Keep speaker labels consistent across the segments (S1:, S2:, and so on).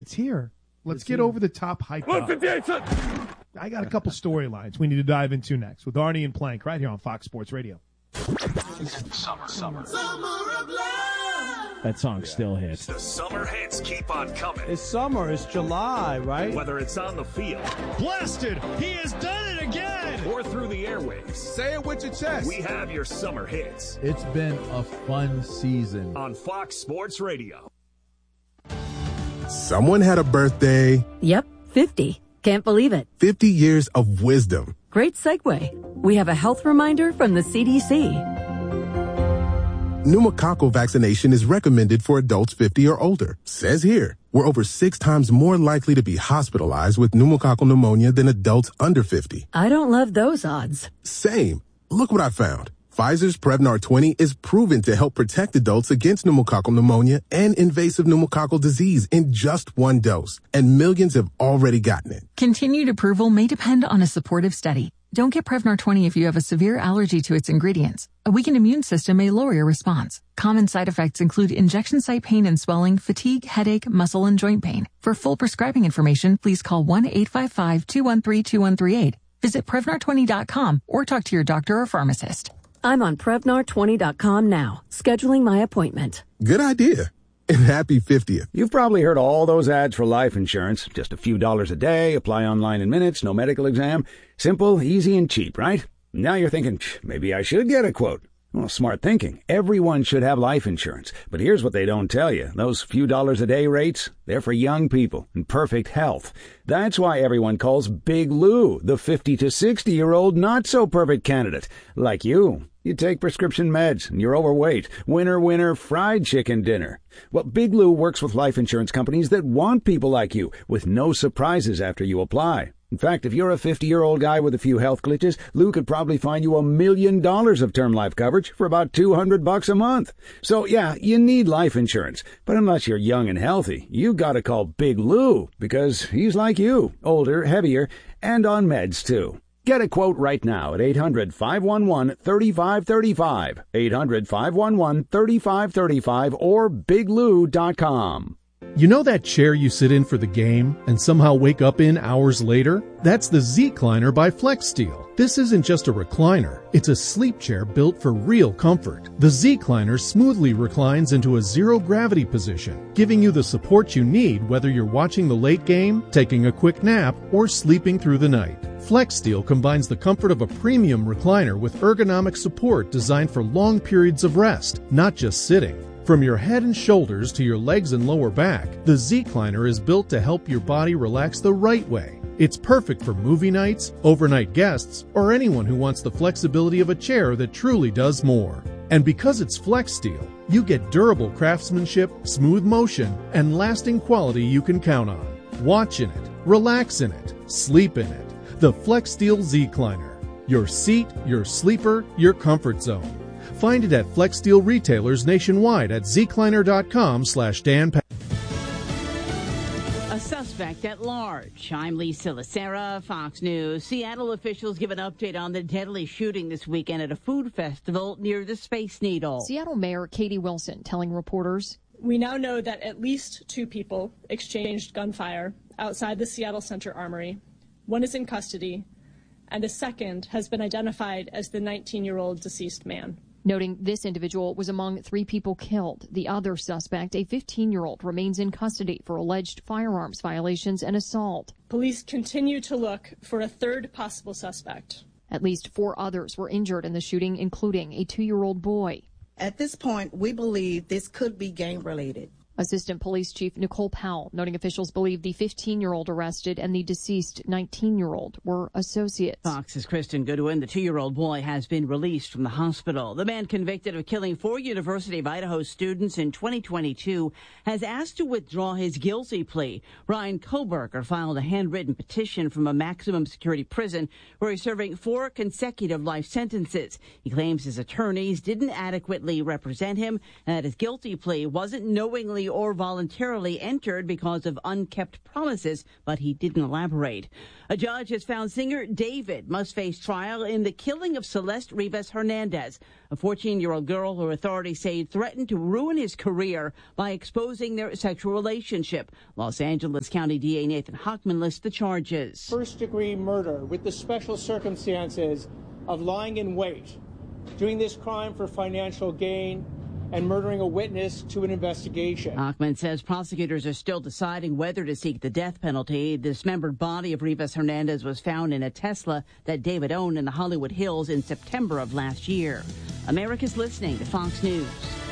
S1: It's here. Let's get over the top hype. I got a couple storylines we need to dive into next with Arnie and Plank right here on Fox Sports Radio.
S2: Summer.
S3: That song still hits.
S2: The summer hits keep on coming.
S4: It's summer. It's July, right?
S2: Whether it's on the field.
S3: Blasted! He has done it again!
S2: Or through the airwaves.
S4: Say it with your chest.
S2: We have your summer hits.
S5: It's been a fun season.
S2: On Fox Sports Radio.
S6: Someone had a birthday.
S7: Yep, 50. Can't believe it.
S6: 50 years of wisdom.
S7: Great segue. We have a health reminder from the CDC.
S6: Pneumococcal vaccination is recommended for adults 50 or older. Says here, we're over 6 times more likely to be hospitalized with pneumococcal pneumonia than adults under 50.
S7: I don't love those odds.
S6: Same. Look what I found. Pfizer's Prevnar 20 is proven to help protect adults against pneumococcal pneumonia and invasive pneumococcal disease in just 1 dose. And millions have already gotten it.
S8: Continued approval may depend on a supportive study. Don't get Prevnar 20 if you have a severe allergy to its ingredients. A weakened immune system may lower your response. Common side effects include injection site pain and swelling, fatigue, headache, muscle, and joint pain. For full prescribing information, please call 1-855-213-2138. Visit Prevnar20.com or talk to your doctor or pharmacist.
S7: I'm on Prevnar20.com now, scheduling my appointment.
S6: Good idea. And happy 50th.
S9: You've probably heard all those ads for life insurance. Just a few dollars a day, apply online in minutes, no medical exam. Simple, easy, and cheap, right? Now you're thinking, maybe I should get a quote. Well, smart thinking. Everyone should have life insurance. But here's what they don't tell you. Those few dollars a day rates, they're for young people in perfect health. That's why everyone calls Big Lou the 50 to 60-year-old not-so-perfect candidate. Like you. You take prescription meds, and you're overweight. Winner, fried chicken dinner. Well, Big Lou works with life insurance companies that want people like you, with no surprises after you apply. In fact, if you're a 50-year-old guy with a few health glitches, Lou could probably find you $1 million of term life coverage for about $200 a month. So, yeah, you need life insurance. But unless you're young and healthy, you gotta call Big Lou, because he's like you, older, heavier, and on meds, too. Get a quote right now at 800-511-3535, 800-511-3535, or biglou.com.
S1: You know that chair you sit in for the game and somehow wake up in hours later? That's the Z-Cliner by FlexSteel. This isn't just a recliner. It's a sleep chair built for real comfort. The Z-Cliner smoothly reclines into a zero-gravity position, giving you the support you need whether you're watching the late game, taking a quick nap, or sleeping through the night. FlexSteel combines the comfort of a premium recliner with ergonomic support designed for long periods of rest, not just sitting. From your head and shoulders to your legs and lower back, the Z-Cliner is built to help your body relax the right way. It's perfect for movie nights, overnight guests, or anyone who wants the flexibility of a chair that truly does more. And because it's FlexSteel, you get durable craftsmanship, smooth motion, and lasting quality you can count on. Watch in it, relax in it, sleep in it. The FlexSteel Z-Cliner. Your seat, your sleeper, your comfort zone. Find it at FlexSteel retailers nationwide at zcliner.com/Dan.
S10: A suspect at large. I'm Lisa Lacera, Fox News. Seattle officials give an update on the deadly shooting this weekend at a food festival near the Space Needle.
S11: Seattle Mayor Katie Wilson telling reporters,
S12: "We now know that at least 2 people exchanged gunfire outside the Seattle Center Armory. 1 is in custody, and a second has been identified as the 19-year-old deceased man."
S11: Noting this individual was among 3 people killed. The other suspect, a 15-year-old, remains in custody for alleged firearms violations and assault.
S12: Police continue to look for a third possible suspect.
S11: At least 4 others were injured in the shooting, including a 2-year-old boy.
S13: At this point, we believe this could be gang-related.
S11: Assistant Police Chief Nicole Powell noting officials believe the 15-year-old arrested and the deceased 19-year-old were associates.
S10: Fox's Kristen Goodwin, the 2-year-old boy, has been released from the hospital. The man convicted of killing 4 University of Idaho students in 2022 has asked to withdraw his guilty plea. Ryan Koberger filed a handwritten petition from a maximum security prison where he's serving 4 consecutive life sentences. He claims his attorneys didn't adequately represent him and that his guilty plea wasn't knowingly knowingly or voluntarily entered because of unkept promises, but he didn't elaborate. A judge has found singer David must face trial in the killing of Celeste Rivas Hernandez, a 14-year-old girl who authorities say threatened to ruin his career by exposing their sexual relationship. Los Angeles County DA Nathan Hochman lists the charges.
S14: First-degree murder with the special circumstances of lying in wait, doing this crime for financial gain, and murdering a witness to an investigation.
S10: Hochman says prosecutors are still deciding whether to seek the death penalty. The dismembered body of Rivas Hernandez was found in a Tesla that David owned in the Hollywood Hills in September of last year. America's listening to Fox News.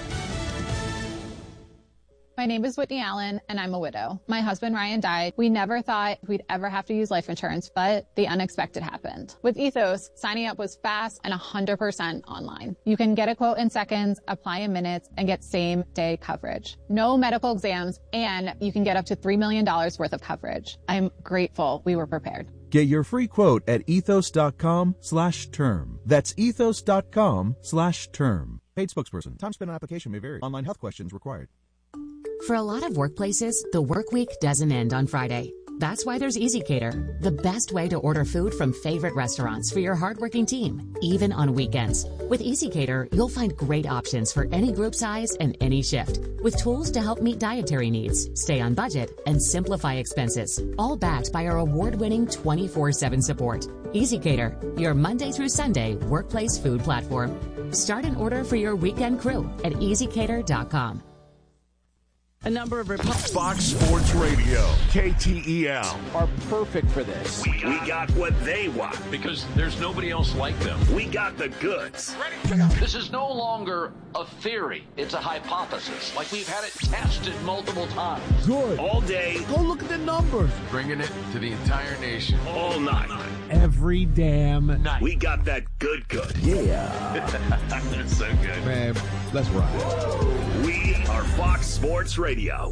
S15: My name is Whitney Allen, and I'm a widow. My husband, Ryan, died. We never thought we'd ever have to use life insurance, but the unexpected happened. With Ethos, signing up was fast and 100% online. You can get a quote in seconds, apply in minutes, and get same-day coverage. No medical exams, and you can get up to $3 million worth of coverage. I'm grateful we were prepared.
S16: Get your free quote at ethos.com/term. That's ethos.com/term. Paid spokesperson. Time spent on application may vary. Online health questions required.
S17: For a lot of workplaces, the work week doesn't end on Friday. That's why there's EasyCater, the best way to order food from favorite restaurants for your hardworking team, even on weekends. With EasyCater, you'll find great options for any group size and any shift, with tools to help meet dietary needs, stay on budget, and simplify expenses, all backed by our award-winning 24/7 support. EasyCater, your Monday through Sunday workplace food platform. Start an order for your weekend crew at easycater.com.
S10: A number of
S2: Fox Sports Radio, KTEL,
S3: are perfect for this.
S2: We got what they want
S18: because there's nobody else like them.
S2: We got the goods.
S18: This is no longer a theory. It's a hypothesis. Like we've had it tested multiple times.
S3: Good.
S2: All day.
S3: Go look at the numbers.
S18: Bringing it to the entire nation.
S2: All night.
S3: Every damn night.
S2: We got that good.
S3: Yeah.
S2: That's so good.
S5: Man, let's rock.
S2: We are Fox Sports Radio.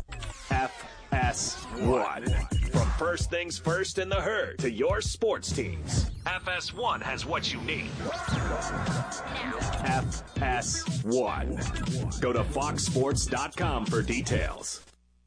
S2: FS1. From first things first in the herd to your sports teams. FS1 has what you need. FS1. Go to foxsports.com for details.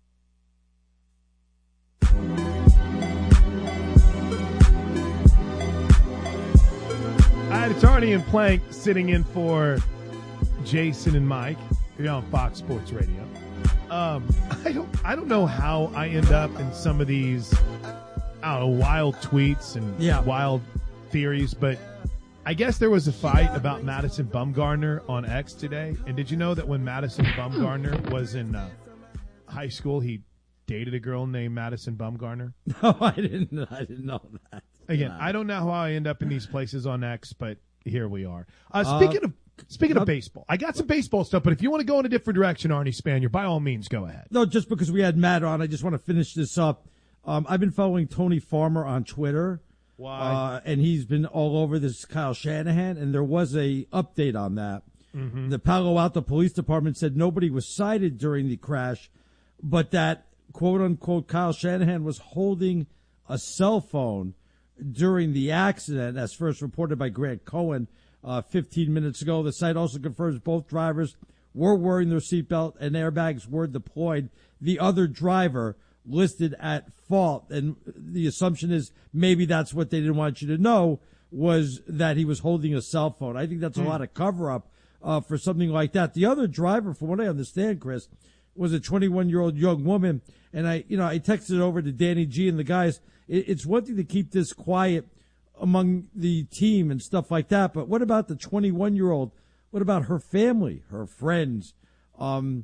S19: It's Arnie and Plank sitting in for Jason and Mike here on Fox Sports Radio. I don't know how I end up in some of these, wild tweets and wild theories, but I guess there was a fight about Madison Bumgarner on X today. And did you know that when Madison Bumgarner was in high school, he dated a girl named Madison Bumgarner?
S20: No, I didn't know that.
S19: Again, I don't know how I end up in these places on X, but here we are. Speaking of baseball, I got some baseball stuff, but if you want to go in a different direction, Arnie Spanier, by all means, go ahead.
S20: No, just because we had Matt on, I just want to finish this up. I've been following Tony Farmer on Twitter.
S19: Why?
S20: And he's been all over this Kyle Shanahan, and there was a update on that. Mm-hmm. The Palo Alto Police Department said nobody was cited during the crash, but that, quote-unquote, Kyle Shanahan was holding a cell phone during the accident, as first reported by Grant Cohen 15 minutes ago. The site also confirms both drivers were wearing their seatbelt and airbags were deployed. The other driver listed at fault, and the assumption is maybe that's what they didn't want you to know, was that he was holding a cell phone. I think that's a lot of cover-up for something like that. The other driver, from what I understand, Chris, was a 21-year-old young woman, and I texted it over to Danny G and the guys. It's one thing to keep this quiet among the team and stuff like that, but what about the 21-year-old? What about her family, her friends, and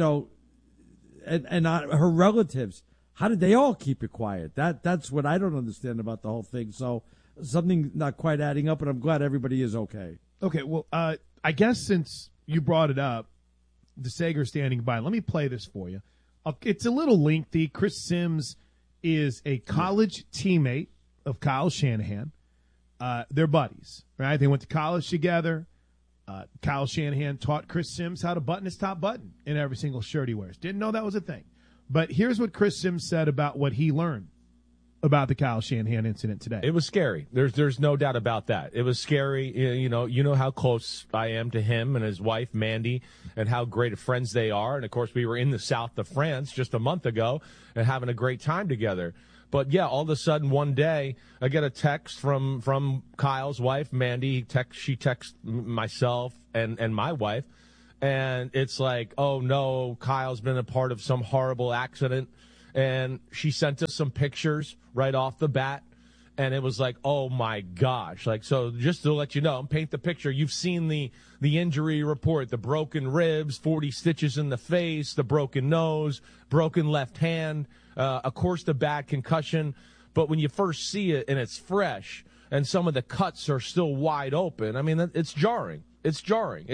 S20: her relatives? How did they all keep it quiet? That's what I don't understand about the whole thing. So something not quite adding up, and I'm glad everybody is okay.
S19: Okay, well, I guess since you brought it up, DeSager standing by, let me play this for you. It's a little lengthy. Chris Sims is a college teammate of Kyle Shanahan. They're buddies, right? They went to college together. Kyle Shanahan taught Chris Sims how to button his top button in every single shirt he wears. Didn't know that was a thing. But here's what Chris Sims said about what he learned about the Kyle Shanahan incident today.
S21: It was scary. There's no doubt about that. It was scary. You know how close I am to him and his wife, Mandy, and how great of friends they are. And, of course, we were in the south of France just a month ago and having a great time together. But, yeah, all of a sudden one day I get a text from Kyle's wife, Mandy. She texts myself and my wife. And it's like, oh, no, Kyle's been a part of some horrible accident. And she sent us some pictures right off the bat. And it was like, oh, my gosh. Like, so just to let you know, paint the picture. You've seen the injury report, the broken ribs, 40 stitches in the face, the broken nose, broken left hand, of course, the bad concussion. But when you first see it and it's fresh and some of the cuts are still wide open, I mean, it's jarring. It's jarring.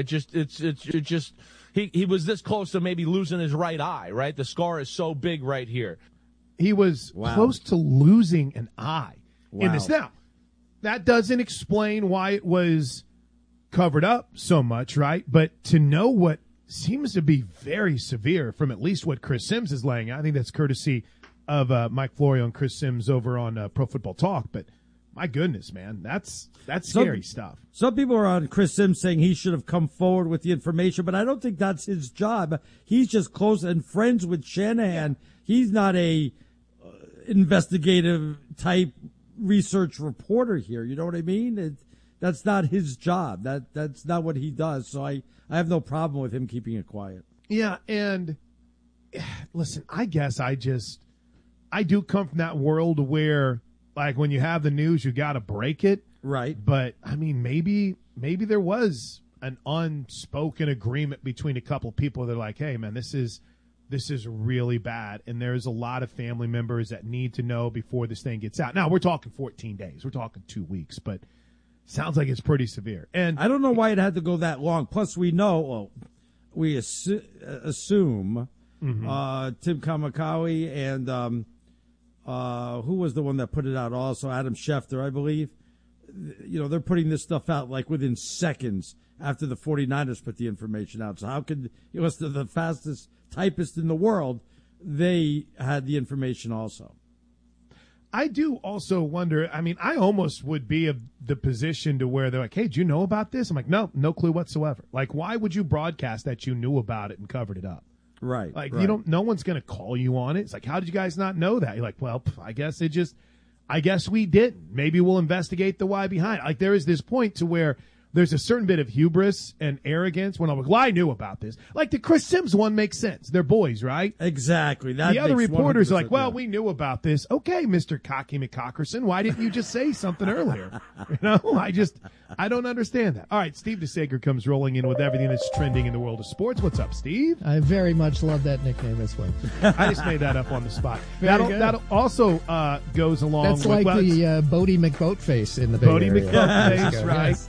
S21: He was this close to maybe losing his right eye, right? The scar is so big right here.
S19: He was close to losing an eye in this. Now, that doesn't explain why it was covered up so much, right? But to know what seems to be very severe from at least what Chris Sims is laying out, I think that's courtesy of Mike Florio and Chris Sims over on Pro Football Talk. But my goodness, man, that's scary stuff.
S20: Some people are on Chris Sims saying he should have come forward with the information, but I don't think that's his job. He's just close and friends with Shanahan. Yeah. He's not a investigative type research reporter here. You know what I mean? That's not his job. That's not what he does. So I have no problem with him keeping it quiet.
S19: Yeah, and listen, I guess I do come from that world where, like, when you have the news, you got to break it.
S20: Right.
S19: But, I mean, maybe there was an unspoken agreement between a couple people that are like, hey, man, this is really bad. And there's a lot of family members that need to know before this thing gets out. Now, we're talking 14 days. We're talking 2 weeks. But sounds like it's pretty severe. And
S20: I don't know why it had to go that long. Plus, we know, we assume Tim Kamakawi and who was the one that put it out also? Adam Schefter, I believe. You know, they're putting this stuff out like within seconds after the 49ers put the information out. So how could, unless they're the fastest typist in the world, they had the information also.
S19: I do also wonder, I mean, I almost would be of the position to where they're like, hey, do you know about this? I'm like, no clue whatsoever. Like, why would you broadcast that you knew about it and covered it up?
S20: Right.
S19: Like, no one's going to call you on it. It's like, how did you guys not know that? You're like, well, I guess we didn't. Maybe we'll investigate the why behind it. Like, there is this point to where there's a certain bit of hubris and arrogance when I'm like, well, I knew about this. Like, the Chris Sims one makes sense. They're boys, right?
S20: Exactly.
S19: The other reporters are like, well, we knew about this. Okay, Mr. Cocky McCockerson, why didn't you just say something earlier? You know, I don't understand that. All right, Steve DeSager comes rolling in with everything that's trending in the world of sports. What's up, Steve?
S22: I very much love that nickname as well.
S19: I just made that up on the spot. That also goes along
S22: That's
S19: with...
S22: like the Bodie McBoatface in the Bay Area.
S19: Bodie McBoatface, right. Yes.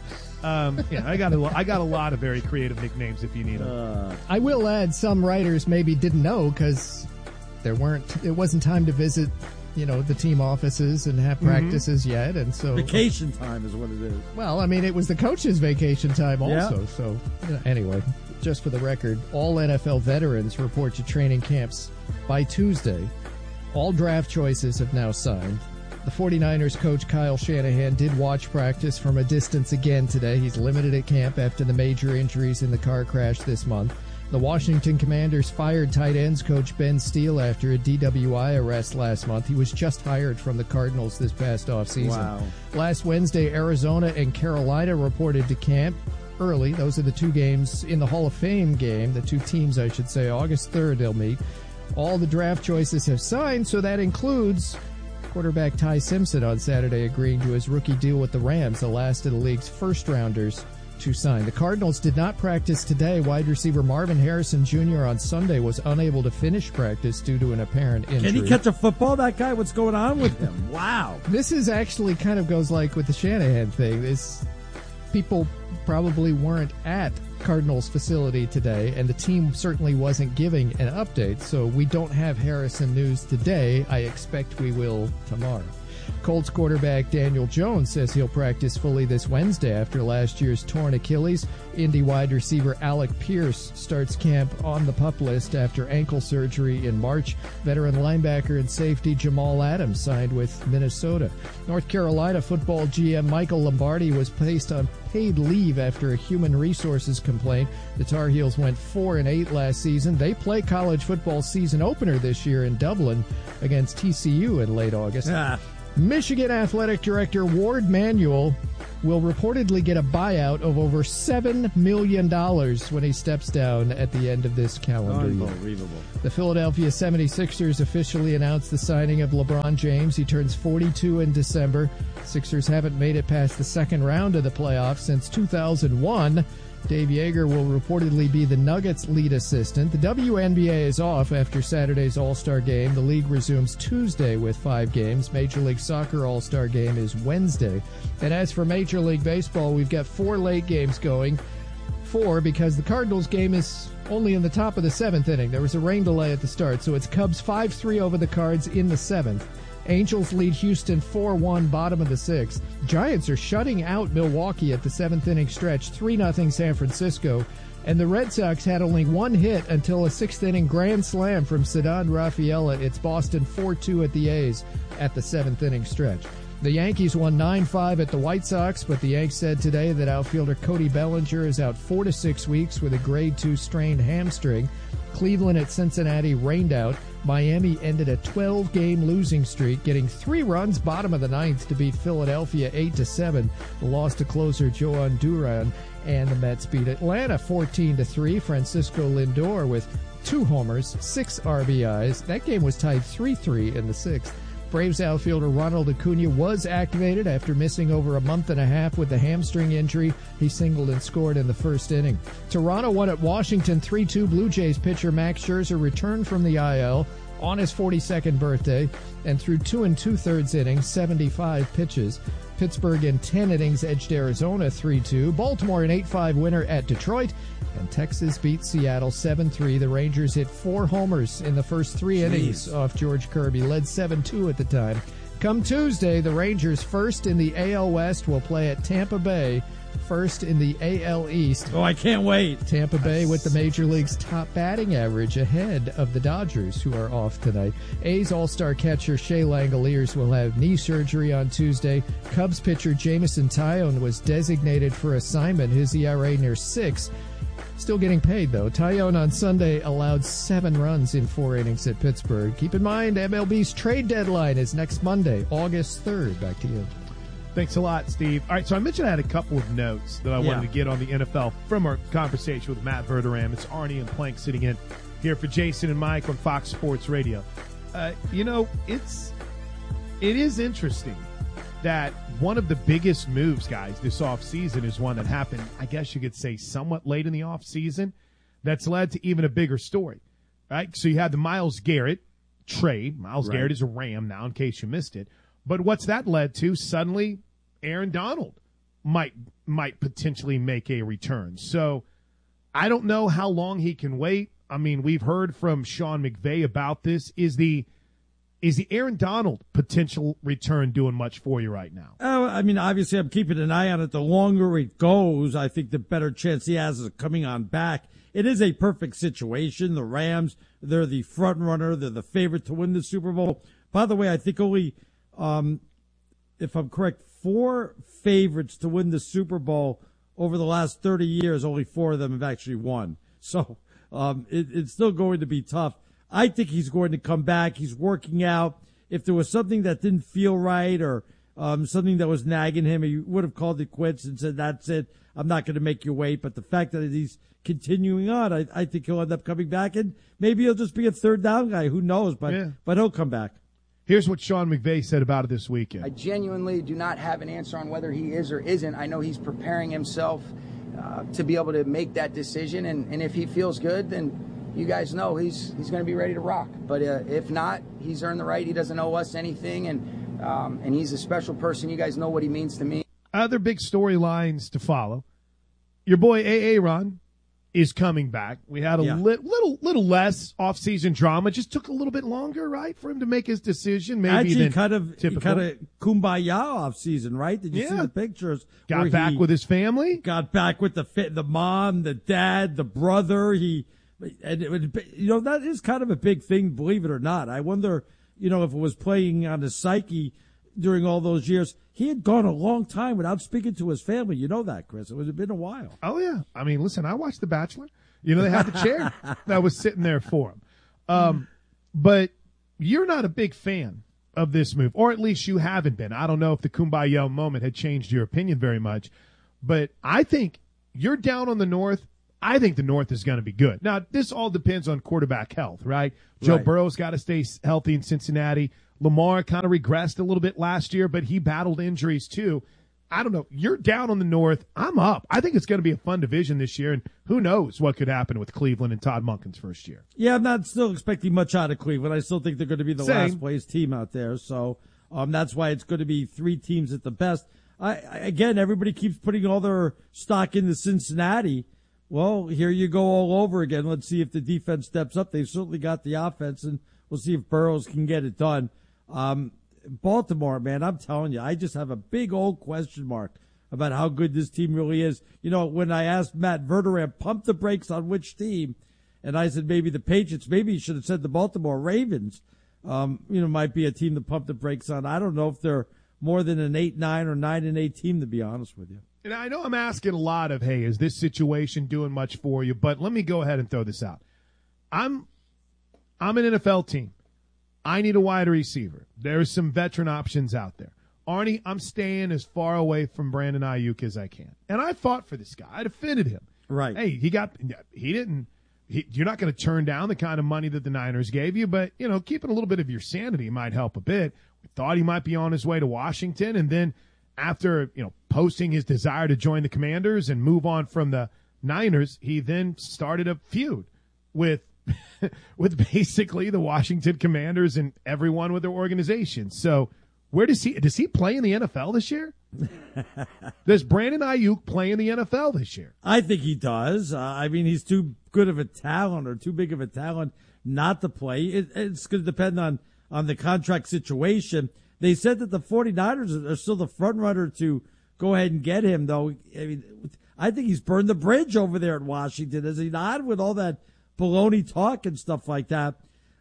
S19: I got a lot of very creative nicknames if you need them.
S22: I will add, some writers maybe didn't know because it wasn't time to visit, the team offices and have practices yet, and so
S20: vacation time is what it is.
S22: Well, I mean, it was the coach's vacation time also. Yeah. So anyway, just for the record, all NFL veterans report to training camps by Tuesday. All draft choices have now signed. The 49ers coach Kyle Shanahan did watch practice from a distance again today. He's limited at camp after the major injuries in the car crash this month. The Washington Commanders fired tight ends coach Ben Steele after a DWI arrest last month. He was just hired from the Cardinals this past offseason.
S20: Wow.
S22: Last Wednesday, Arizona and Carolina reported to camp early. Those are the two games in the Hall of Fame game, the two teams, I should say. August 3rd they'll meet. All the draft choices have signed, so that includes quarterback Ty Simpson on Saturday agreeing to his rookie deal with the Rams, the last of the league's first-rounders to sign. The Cardinals did not practice today. Wide receiver Marvin Harrison Jr. on Sunday was unable to finish practice due to an apparent injury.
S20: Can he catch a football, that guy? What's going on with him? Wow.
S22: This is actually kind of goes like with the Shanahan thing. People probably weren't at Cardinals facility today, and the team certainly wasn't giving an update, so we don't have Harrison news today. I expect we will tomorrow. Colts quarterback Daniel Jones says he'll practice fully this Wednesday after last year's torn Achilles. Indy wide receiver Alec Pierce starts camp on the PUP list after ankle surgery in March. Veteran linebacker and safety Jamal Adams signed with Minnesota. North Carolina football GM Michael Lombardi was placed on paid leave after a human resources complaint. The Tar Heels went 4-8 last season. They play college football season opener this year in Dublin against TCU in late August. Michigan Athletic Director Ward Manuel will reportedly get a buyout of over $7 million when he steps down at the end of this calendar year.
S20: Unbelievable.
S22: The Philadelphia 76ers officially announced the signing of LeBron James. He turns 42 in December. Sixers haven't made it past the second round of the playoffs since 2001. Dave Yeager will reportedly be the Nuggets' lead assistant. The WNBA is off after Saturday's All-Star Game. The league resumes Tuesday with 5 games. Major League Soccer All-Star Game is Wednesday. And as for Major League Baseball, we've got 4 late games going. 4 because the Cardinals game is only in the top of the 7th inning. There was a rain delay at the start, so it's Cubs 5-3 over the Cards in the 7th. Angels lead Houston 4-1, bottom of the 6th. Giants are shutting out Milwaukee at the 7th inning stretch, 3-0 San Francisco. And the Red Sox had only 1 hit until a 6th inning grand slam from Ceddanne Rafaela. It's Boston 4-2 at the A's at the 7th inning stretch. The Yankees won 9-5 at the White Sox, but the Yanks said today that outfielder Cody Bellinger is out 4 to 6 weeks with a grade 2 strained hamstring. Cleveland at Cincinnati rained out. Miami ended a 12-game losing streak, getting 3 runs bottom of the 9th to beat Philadelphia 8-7. The loss to closer Joan Duran, and the Mets beat Atlanta 14-3. Francisco Lindor with 2 homers, 6 RBIs. That game was tied 3-3 in the 6th. Braves outfielder Ronald Acuna was activated after missing over a month and a half with the hamstring injury. He singled and scored in the first inning. Toronto won at Washington 3-2. Blue Jays pitcher Max Scherzer returned from the IL on his 42nd birthday and threw 2 2/3 innings, 75 pitches. Pittsburgh in 10 innings edged Arizona 3-2. Baltimore an 8-5 winner at Detroit. And Texas beat Seattle 7-3. The Rangers hit 4 homers in the first 3 innings off George Kirby, led 7-2 at the time. Come Tuesday, the Rangers, first in the AL West, will play at Tampa Bay, first in the AL East.
S20: Oh, I can't wait.
S22: Tampa Bay with the Major League's top batting average ahead of the Dodgers, who are off tonight. A's All-Star catcher Shea Langoliers will have knee surgery on Tuesday. Cubs pitcher Jameson Taillon was designated for assignment. His ERA near 6. Still getting paid, though. Taillon on Sunday allowed 7 runs in 4 innings at Pittsburgh. Keep in mind, MLB's trade deadline is next Monday, August 3rd. Back to you.
S19: Thanks a lot, Steve. All right, so I mentioned I had a couple of notes that I wanted to get on the NFL from our conversation with Matt Verderame. It's Arnie and Plank sitting in here for Jason and Mike on Fox Sports Radio. It is interesting that one of the biggest moves, guys, this offseason is one that happened, I guess you could say, somewhat late in the offseason that's led to even a bigger story, right? So you had the Myles Garrett trade. Myles Garrett is a Ram now, in case you missed it. But what's that led to? Suddenly, Aaron Donald might potentially make a return. So I don't know how long he can wait. I mean, we've heard from Sean McVay about this. Is the Aaron Donald potential return doing much for you right now?
S20: Oh, I mean, obviously I'm keeping an eye on it. The longer it goes, I think the better chance he has of coming on back. It is a perfect situation. The Rams, they're the front runner. They're the favorite to win the Super Bowl. By the way, I think only, if I'm correct, 4 favorites to win the Super Bowl over the last 30 years. Only 4 of them have actually won. So it's still going to be tough. I think he's going to come back. He's working out. If there was something that didn't feel right or something that was nagging him, he would have called it quits and said, that's it. I'm not going to make you wait. But the fact that he's continuing on, I think he'll end up coming back. And maybe he'll just be a third down guy. Who knows? But he'll come back.
S19: Here's what Sean McVay said about it this weekend.
S4: I genuinely do not have an answer on whether he is or isn't. I know he's preparing himself to be able to make that decision. And if he feels good, then you guys know he's going to be ready to rock. But if not, he's earned the right. He doesn't owe us anything, and he's a special person. You guys know what he means to me.
S19: Other big storylines to follow. Your boy Aaron is coming back. We had a little less off-season drama. Just took a little bit longer, right, for him to make his decision. Maybe
S20: actually,
S19: than typical.
S20: kind of kumbaya off-season, right? Did you see the pictures?
S19: Got back with his family.
S20: Got back with the mom, the dad, the brother. That is kind of a big thing, believe it or not. I wonder, if it was playing on his psyche during all those years. He had gone a long time without speaking to his family. You know that, Chris. It had been a while.
S19: Oh, yeah. I mean, listen, I watched The Bachelor. They had the chair that was sitting there for him. But you're not a big fan of this move, or at least you haven't been. I don't know if the Kumbaya moment had changed your opinion very much, but I think you're down on the North. I think the North is going to be good. Now, this all depends on quarterback health, right? Joe Burrow's got to stay healthy in Cincinnati. Lamar kind of regressed a little bit last year, but he battled injuries too. I don't know. You're down on the North. I'm up. I think it's going to be a fun division this year, and who knows what could happen with Cleveland and Todd Monken's first year.
S20: Yeah, I'm not still expecting much out of Cleveland. I still think they're going to be the last place team out there. So that's why it's going to be 3 teams at the best. Again, everybody keeps putting all their stock into Cincinnati. Well, here you go all over again. Let's see if the defense steps up. They've certainly got the offense, and we'll see if Burrows can get it done. Baltimore, man, I'm telling you, I just have a big old question mark about how good this team really is. When I asked Matt Verderame, pump the brakes on which team, and I said maybe the Patriots, maybe he should have said the Baltimore Ravens, might be a team to pump the brakes on. I don't know if they're more than an 8-9 or 9-8 team, to be honest with you.
S19: And I know I'm asking a lot of, hey, is this situation doing much for you? But let me go ahead and throw this out. I'm an NFL team. I need a wide receiver. There's some veteran options out there. Arnie, I'm staying as far away from Brandon Ayuk as I can. And I fought for this guy. I defended him.
S20: Right.
S19: Hey, you're not going to turn down the kind of money that the Niners gave you, but, keeping a little bit of your sanity might help a bit. We thought he might be on his way to Washington. And then after, posting his desire to join the Commanders and move on from the Niners, he then started a feud with basically the Washington Commanders and everyone with their organization. So where does he play in the NFL this year? Does Brandon Ayuk play in the NFL this year?
S20: I think he does. He's too good of a talent or too big of a talent not to play. It's going to depend on the contract situation. They said that the 49ers are still the front runner to go ahead and get him, though. I think he's burned the bridge over there in Washington. Is he not, with all that baloney talk and stuff like that?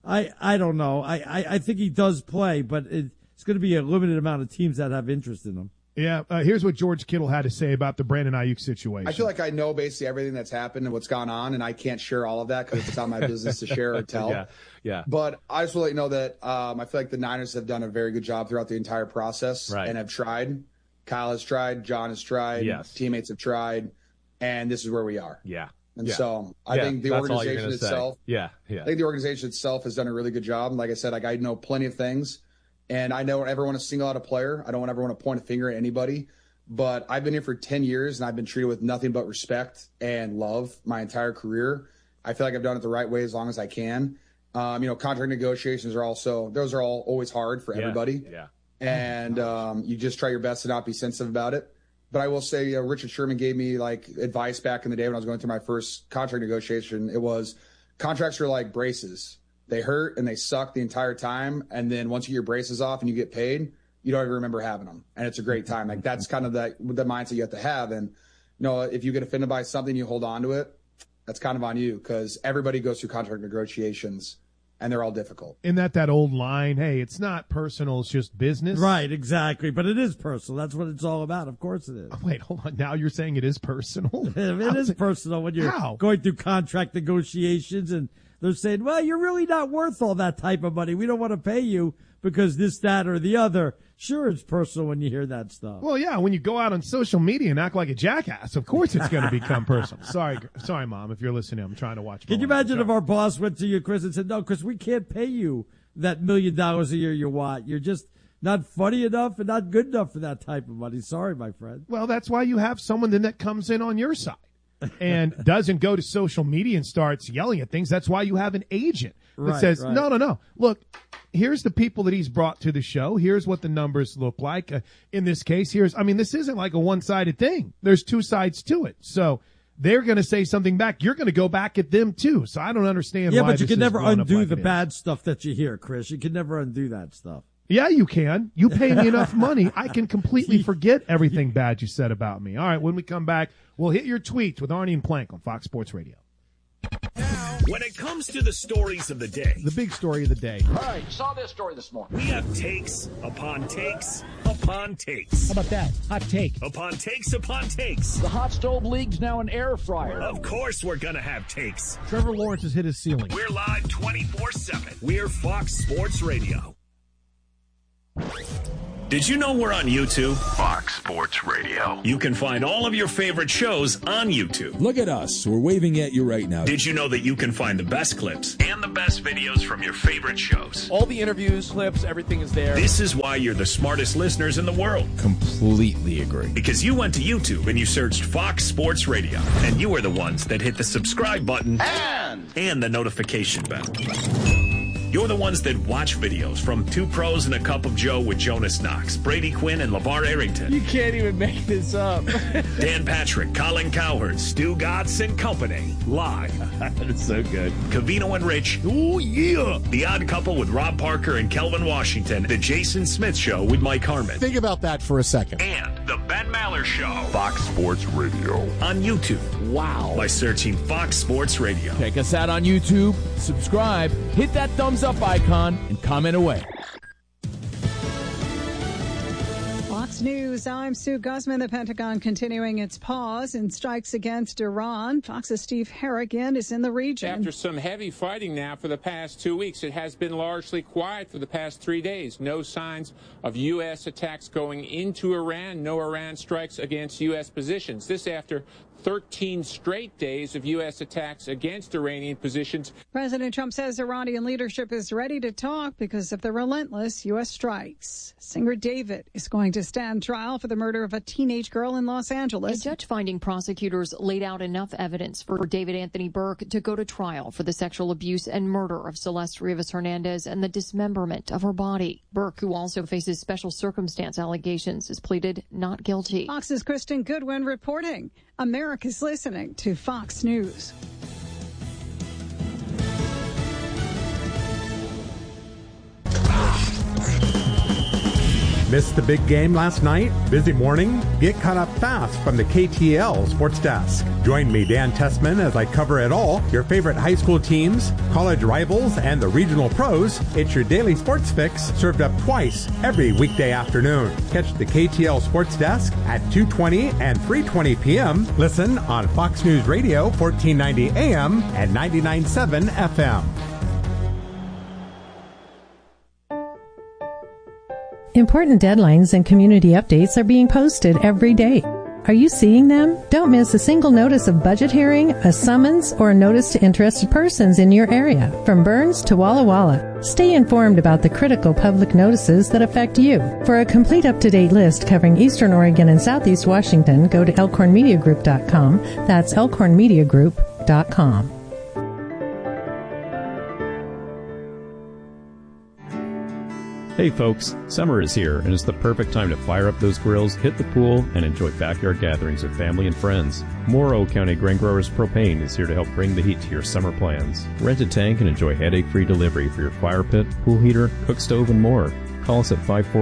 S20: I don't know. I think he does play, but it's going to be a limited amount of teams that have interest in him.
S19: Yeah, here's what George Kittle had to say about the Brandon Ayuk situation.
S7: I feel like I know basically everything that's happened and what's gone on, and I can't share all of that because it's not my business to share or tell.
S21: Yeah.
S7: But I just want to let you know that I feel like the Niners have done a very good job throughout the entire process and have tried. Kyle has tried. John has tried.
S21: Yes.
S7: Teammates have tried. And this is where we are.
S21: Yeah.
S7: And so I think the organization itself,
S21: I
S7: think the organization itself has done a really good job. And like I said, I know plenty of things. And I don't ever want to single out a player. I don't ever want to point a finger at anybody. But I've been here for 10 years, and I've been treated with nothing but respect and love my entire career. I feel like I've done it the right way as long as I can. Contract negotiations are those are all always hard for everybody.
S21: Yeah.
S7: And you just try your best to not be sensitive about it. But I will say, Richard Sherman gave me advice back in the day when I was going through my first contract negotiation. It was contracts are like braces. They hurt and they suck the entire time. And then once you get your braces off and you get paid, you don't even remember having them. And it's a great time. That's kind of the mindset you have to have. And, if you get offended by something, you hold on to it. That's kind of on you because everybody goes through contract negotiations and they're all difficult.
S19: Isn't that old line? Hey, it's not personal. It's just business.
S20: Right. Exactly. But it is personal. That's what it's all about. Of course it is.
S19: Oh, wait, hold on. Now you're saying it is personal?
S20: It is personal when you're going through contract negotiations and they're saying, well, you're really not worth all that type of money. We don't want to pay you because this, that, or the other. Sure, it's personal when you hear that stuff.
S19: Well, yeah, when you go out on social media and act like a jackass, of course it's going to become personal. Sorry, Mom, if you're listening. I'm trying to watch.
S20: Can you imagine if our boss went to you, Chris, and said, no, Chris, we can't pay you that $1 million a year you want. You're just not funny enough and not good enough for that type of money. Sorry, my friend.
S19: Well, that's why you have someone then that comes in on your side and doesn't go to social media and starts yelling at things. That's why you have an agent that says, no. Look, here's the people that he's brought to the show. Here's what the numbers look like. In this case, this isn't like a one-sided thing. There's two sides to it. So they're going to say something back. You're going to go back at them too. So I don't understand.
S20: Yeah,
S19: why
S20: but you
S19: this
S20: can
S19: is
S20: never
S19: blown up
S20: undo
S19: like
S20: the
S19: it is.
S20: bad stuff that you hear, Chris. You can never undo that stuff.
S19: Yeah, you can. You pay me enough money, I can completely forget everything bad you said about me. All right, when we come back, we'll hit your tweets with Arnie and Plank on Fox Sports Radio.
S2: When it comes to the stories of the day,
S22: The big story of the day.
S18: All right, saw this story this morning.
S2: we have takes upon takes upon takes.
S3: How about that? Hot take.
S2: Upon takes upon takes.
S3: The hot stove league's now an air fryer.
S2: Of course we're going to have takes.
S22: Trevor Lawrence has hit his ceiling.
S2: We're live 24/7. We're Fox Sports Radio. Did you know we're on YouTube? Fox Sports Radio. You can find all of your favorite shows on YouTube.
S6: Look at us. We're waving at you right now.
S2: Did you know that you can find the best clips and the best videos from your favorite shows?
S3: All the interviews, clips, everything is there.
S2: This is why you're the smartest listeners in the world.
S6: Completely agree.
S2: Because you went to YouTube and you searched Fox Sports Radio. And you were the ones that hit the subscribe button and the notification bell. You're the ones that watch videos from Two Pros and a Cup of Joe with Jonas Knox, Brady Quinn, and LeVar Arrington.
S3: You can't even make this up.
S2: Dan Patrick, Colin Cowherd, Stu Gatz and Company. Live.
S3: That's so good.
S2: Cavino and Rich. Oh, yeah. The Odd Couple with Rob Parker and Kelvin Washington. The Jason Smith Show with Mike Harmon.
S8: Think about that for a second.
S2: And The Ben Maller Show. Fox Sports Radio. On YouTube.
S3: Wow.
S2: By searching Fox Sports Radio.
S3: Check us out on YouTube. Subscribe. Hit that thumbs up icon and comment away.
S23: Fox News, I'm Sue Guzman. The Pentagon continuing its pause in strikes against Iran. Fox's Steve Harrigan is in the region.
S24: After some heavy fighting now for the past 2 weeks, it has been largely quiet for the past 3 days. No signs of U.S. attacks going into Iran. No Iran strikes against U.S. positions. This after 13 straight days of U.S. attacks against Iranian positions.
S23: President Trump says Iranian leadership is ready to talk because of the relentless U.S. strikes. Singer David is going to stand trial for the murder of a teenage girl in Los Angeles.
S11: A judge finding prosecutors laid out enough evidence for David Anthony Burke to go to trial for the sexual abuse and murder of Celeste Rivas Hernandez and the dismemberment of her body. Burke, who also faces special circumstance allegations, has pleaded not guilty.
S23: Fox's Kristen Goodwin reporting. America's listening to Fox News.
S25: Missed the big game last night? Busy morning? Get caught up fast from the KTL Sports Desk. Join me, Dan Tessman, as I cover it all. Your favorite high school teams, college rivals, and the regional pros. It's your daily sports fix served up twice every weekday afternoon. Catch the KTL Sports Desk at 2:20 and 3:20 p.m. Listen on Fox News Radio 1490 AM and 99.7 FM.
S26: Important deadlines and community updates are being posted every day. Are you seeing them? Don't miss a single notice of budget hearing, a summons, or a notice to interested persons in your area, from Burns to Walla Walla. Stay informed about the critical public notices that affect you. For a complete up-to-date list covering Eastern Oregon and Southeast Washington, go to elkhornmediagroup.com. That's elkhornmediagroup.com.
S27: Hey folks, summer is here and it's the perfect time to fire up those grills, hit the pool, and enjoy backyard gatherings with family and friends. Morrow County Grain Growers Propane is here to help bring the heat to your summer plans. Rent a tank and enjoy headache-free delivery for your fire pit, pool heater, cook stove, and more. Call us at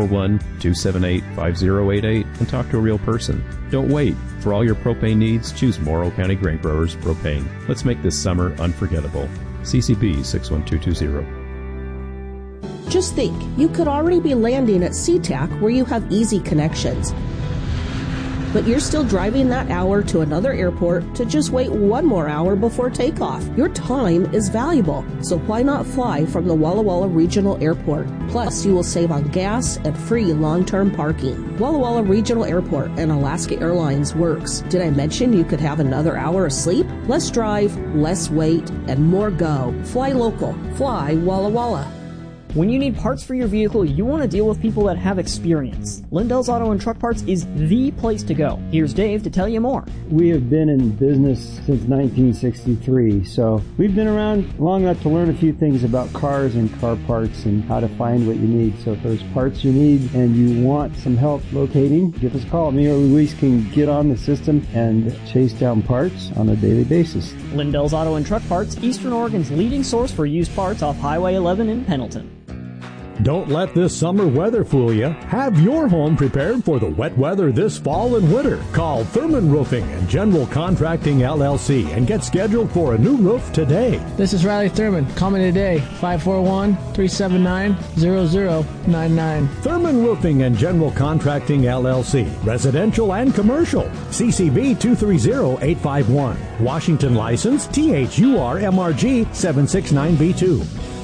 S27: 541-278-5088 and talk to a real person. Don't wait. For all your propane needs, choose Morrow County Grain Growers Propane. Let's make this summer unforgettable. CCB 61220.
S28: Just think, you could already be landing at SeaTac where you have easy connections. But you're still driving that hour to another airport to just wait one more hour before takeoff. Your time is valuable, so why not fly from the Walla Walla Regional Airport? Plus, you will save on gas and free long-term parking. Walla Walla Regional Airport and Alaska Airlines works. Did I mention you could have another hour of sleep? Less drive, less wait, and more go. Fly local. Fly Walla Walla.
S1: When you need parts for your vehicle, you want to deal with people that have experience. Lindell's Auto and Truck Parts is the place to go. Here's Dave to tell you more.
S8: We have been in business since 1963, so we've been around long enough to learn a few things about cars and car parts and how to find what you need. So if there's parts you need and you want some help locating, give us a call. Me or Luis can get on the system and chase down parts on a daily basis.
S1: Lindell's Auto and Truck Parts, Eastern Oregon's leading source for used parts off Highway 11 in Pendleton.
S9: Don't let this summer weather fool you. Have your home prepared for the wet weather this fall and winter. Call Thurman Roofing and General Contracting LLC and get scheduled for a new roof today.
S12: This is Riley Thurman. Call me today, 541-379-0099.
S9: Thurman Roofing and General Contracting LLC. Residential and commercial. CCB 230851. Washington license THUR-MRG 769B2.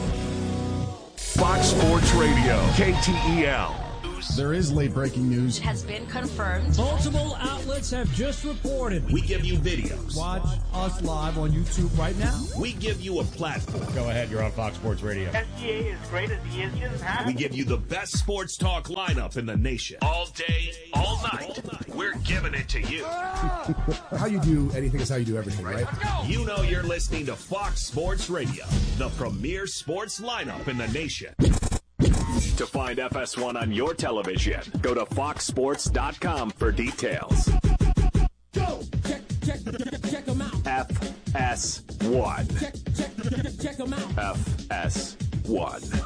S2: Fox Sports Radio, KTEL.
S13: There is late-breaking news.
S14: It has been confirmed.
S15: Multiple outlets have just reported.
S2: We give you videos.
S15: Watch us live on YouTube right now.
S2: We give you a platform.
S16: Go ahead, you're on Fox Sports Radio.
S29: SGA is great as he is. He doesn't have
S2: We give you the best sports talk lineup in the nation. All day, all night. We're giving it to you.
S13: How you do anything is how you do everything, right?
S2: You know you're listening to Fox Sports Radio, the premier sports lineup in the nation. To find FS1 on your television, go to foxsports.com for details.
S15: Go! Check them out.
S2: FS1.
S15: Check them out.
S2: FS1.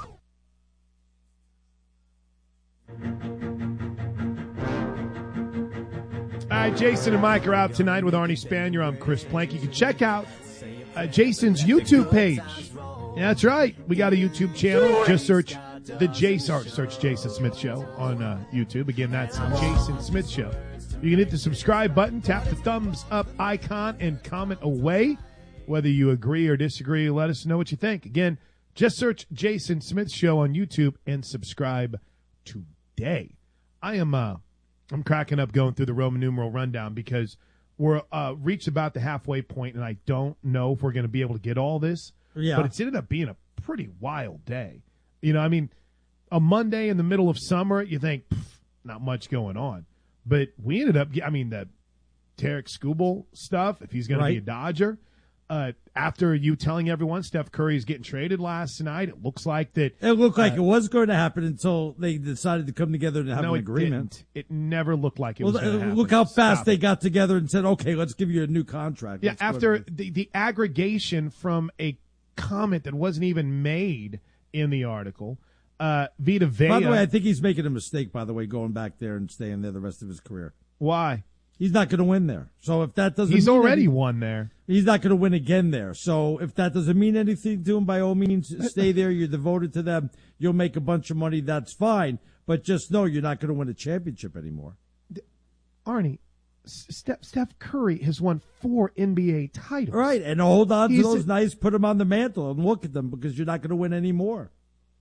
S19: All right, Jason and Mike are out tonight with Arnie Spanier. I'm Chris Plank. You can check out Jason's YouTube page. Yeah, that's right. We got a YouTube channel. Just search search Jason Smith Show on YouTube. Again, that's Jason Smith Show. You can hit the subscribe button, tap the thumbs up icon, and comment away. Whether you agree or disagree, let us know what you think. Again, just search Jason Smith Show on YouTube and subscribe today. I'm cracking up going through the Roman numeral rundown because we're reached about the halfway point, and I don't know if we're going to be able to get all this.
S20: Yeah.
S19: But it's ended up being a pretty wild day. You know, I mean, a Monday in the middle of summer, you think, not much going on. But we ended up, the Tarek Skubal stuff, if he's going to be a Dodger. After you telling everyone Steph Curry is getting traded last night, it looks like that.
S20: It looked like it was going to happen until they decided to come together and have an agreement.
S19: It never looked like it was going to happen.
S20: Look how fast they got together and said, okay, let's give you a new contract.
S19: Yeah, after the aggregation from a comment that wasn't even made in the article. Vita Vea.
S20: By the way, I think he's making a mistake, by the way, going back there and staying there the rest of his career.
S19: Why?
S20: He's not going to win there. So if that doesn't
S19: He's already won there.
S20: He's not going to win again there. So if that doesn't mean anything to him, by all means, stay there. You're devoted to them. You'll make a bunch of money. That's fine. But just know you're not going to win a championship anymore.
S19: Arnie, Steph Curry has won 4 NBA titles.
S20: Right, and hold on to those nice, put them on the mantle and look at them because you're not going to win any more.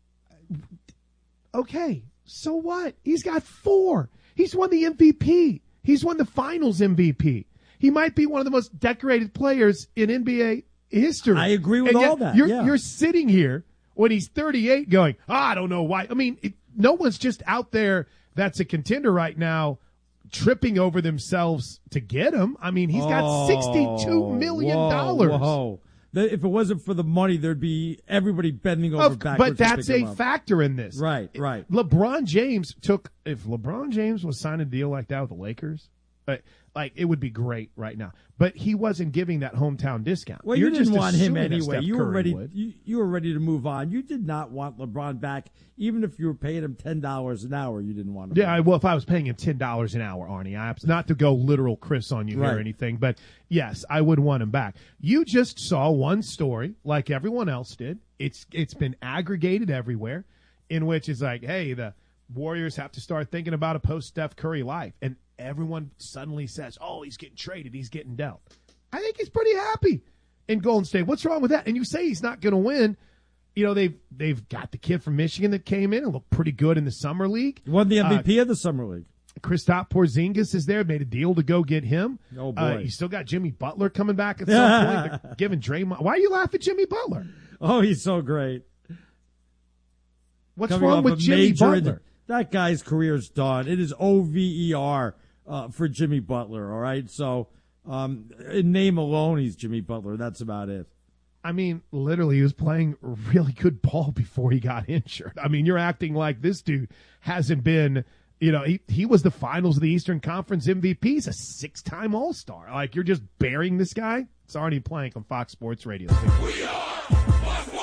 S19: Okay, so what? He's got 4. He's won the MVP. He's won the Finals MVP. He might be one of the most decorated players in NBA history.
S20: I agree with all that.
S19: You're sitting here when he's 38 going, I don't know why. I mean, no one's just out there that's a contender right now tripping over themselves to get him. I mean, he's got $62 million.
S20: Whoa. If it wasn't for the money, there'd be everybody bending over backwards.
S19: But that's a factor in this.
S20: Right.
S19: LeBron James if LeBron James was signing a deal like that with the Lakers, it would be great right now. But he wasn't giving that hometown discount.
S20: Well, you didn't want him anyway. You were ready. You were ready to move on. You did not want LeBron back, even if you were paying him $10 an hour. You didn't want him.
S19: Yeah, well, if I was paying him $10 an hour, Arnie, not to go literal Chris on you here or anything, but yes, I would want him back. You just saw one story, like everyone else did. It's been aggregated everywhere, in which it's like, hey, the Warriors have to start thinking about a post-Steph Curry life, and everyone suddenly says, oh, he's getting traded, he's getting dealt. I think he's pretty happy in Golden State. What's wrong with that? And you say he's not going to win. You know, they've got the kid from Michigan that came in and looked pretty good in the Summer League.
S20: He won the MVP of the Summer League.
S19: Kristaps Porzingis is there, made a deal to go get him.
S20: Oh, boy.
S19: You still got Jimmy Butler coming back at some point. They're giving Draymond. Why are you laughing at Jimmy Butler?
S20: Oh, he's so great.
S19: What's
S20: coming
S19: wrong
S20: off
S19: with
S20: a
S19: Jimmy
S20: major
S19: Butler?
S20: That guy's career's done. It is OVER for Jimmy Butler, all right? So in name alone, he's Jimmy Butler. That's about it.
S19: I mean, literally, he was playing really good ball before he got injured. I mean, you're acting like this dude hasn't been, he was the finals of the Eastern Conference MVP. He's a 6-time All-Star. Like, you're just burying this guy? It's Arnie Plank on Fox Sports Radio.
S4: We are Fox Sports.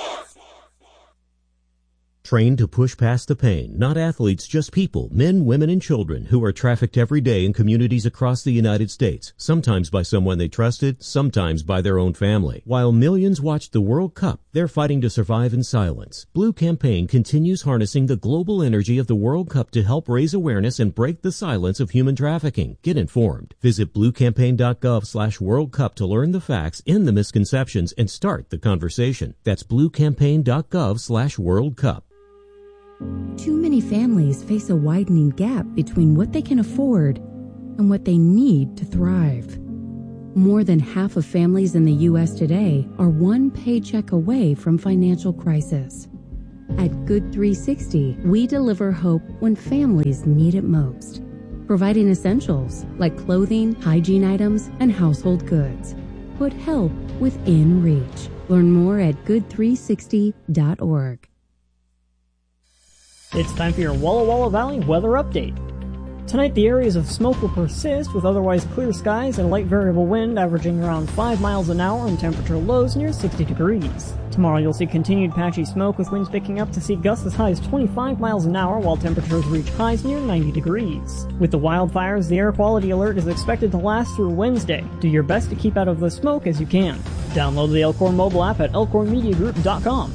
S4: Trained to push past the pain, not athletes, just people, men, women, and children who are trafficked every day in communities across the United States, sometimes by someone they trusted, sometimes by their own family. While millions watched the World Cup, they're fighting to survive in silence. Blue Campaign continues harnessing the global energy of the World Cup to help raise awareness and break the silence of human trafficking. Get informed. Visit bluecampaign.gov/World Cup to learn the facts, end the misconceptions, and start the conversation. That's bluecampaign.gov/World Cup.
S5: Too many families face a widening gap between what they can afford and what they need to thrive. More than half of families in the U.S. today are one paycheck away from financial crisis. At Good 360, we deliver hope when families need it most, providing essentials like clothing, hygiene items, and household goods. Put help within reach. Learn more at good360.org.
S1: It's time for your Walla Walla Valley weather update. Tonight, the areas of smoke will persist with otherwise clear skies and light variable wind averaging around 5 miles an hour and temperature lows near 60 degrees. Tomorrow, you'll see continued patchy smoke with winds picking up to see gusts as high as 25 miles an hour while temperatures reach highs near 90 degrees. With the wildfires, the air quality alert is expected to last through Wednesday. Do your best to keep out of the smoke as you can. Download the Elkhorn mobile app at elkhornmediagroup.com.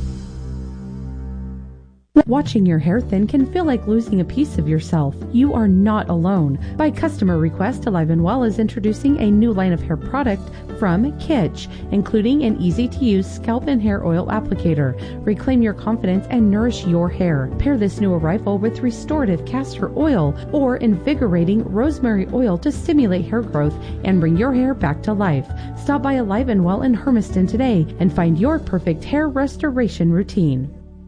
S7: Watching your hair thin can feel like losing a piece of yourself. You are not alone. By customer request, Alive & Well is introducing a new line of hair product from Kitsch, including an easy-to-use scalp and hair oil applicator. Reclaim your confidence and nourish your hair. Pair this new arrival with restorative castor oil or invigorating rosemary oil to stimulate hair growth and bring your hair back to life. Stop by Alive & Well in Hermiston today and find your perfect hair restoration routine.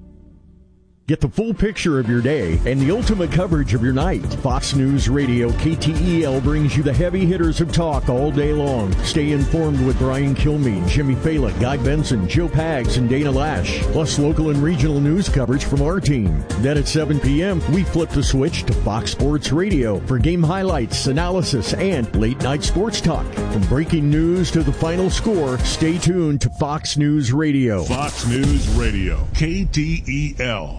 S10: Get the full picture of your day and the ultimate coverage of your night. Fox News Radio KTEL brings you the heavy hitters of talk all day long. Stay informed with Brian Kilmeade, Jimmy Fala, Guy Benson, Joe Pags, and Dana Lash. Plus local and regional news coverage from our team. Then at 7 p.m., we flip the switch to Fox Sports Radio for game highlights, analysis, and late-night sports talk. From breaking news to the final score, stay tuned to Fox News Radio.
S14: Fox News Radio, KTEL.